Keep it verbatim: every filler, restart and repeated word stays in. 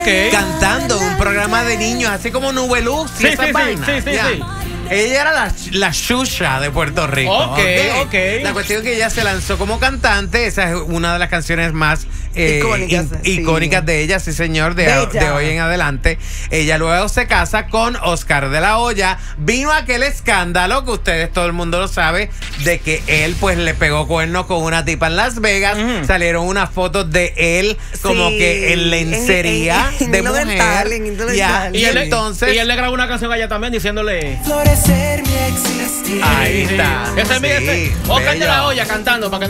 Okay. Cantando un programa de niños, así como Nubeluz y Sí, esa sí, vaina. sí, sí, ya. sí. Ella era la, la Xuxa de Puerto Rico. Ok, okay. ok. La cuestión es que ella se lanzó como cantante. Esa es una de las canciones más eh, Icónicas, in- sí. icónicas de ella, sí señor, de, Bella. de hoy en adelante. Ella luego se casa con Oscar de la Hoya. Vino aquel escándalo que ustedes, todo el mundo lo sabe, de que él pues le pegó cuernos con una tipa en Las Vegas. Ujú. Salieron unas fotos de él como Sí, que en lencería en- en de hilo mujer. dental, en hilo Ya, dental. y Y él, entonces... y él le grabó una canción allá también diciéndole. Florecer mi existir. Ahí Sí, sí. está. Ese es mi Sí, ese. Oscar de bello. la Hoya cantando para que